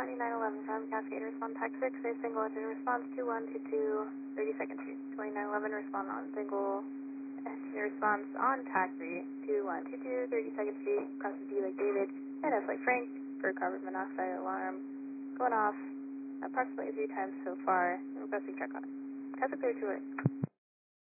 2911 from Cascade, respond TAC 6, a single engine response 2122, 32nd Street. 2911, respond on single engine response on TAC 3, 2122, 32nd Street, crossing D like David, and F like Frank, for carbon monoxide alarm, going off approximately 3 times so far, and requesting check on it. Has a clear to it.